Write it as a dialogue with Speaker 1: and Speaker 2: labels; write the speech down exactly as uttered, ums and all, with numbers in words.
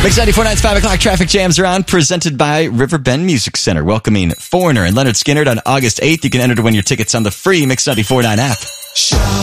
Speaker 1: Mix ninety-four point nine's five o'clock traffic jams are on, presented by Riverbend Music Center, welcoming Foreigner and Leonard Skinner on August eighth. You can enter to win your tickets on the free Mix ninety-four point nine app.